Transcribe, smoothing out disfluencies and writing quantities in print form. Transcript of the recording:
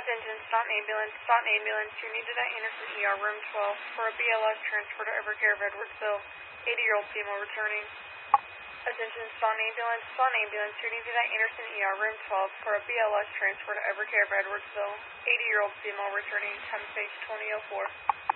Staunton ambulance. You needed at Anderson ER, room 12, for a BLS transfer to Evercare of Edwardsville. 80-year-old female returning. Attention, Staunton ambulance. You needed at Anderson ER, room 12, for a BLS transfer to Evercare of Edwardsville. 80-year-old female returning. Time stage 2004.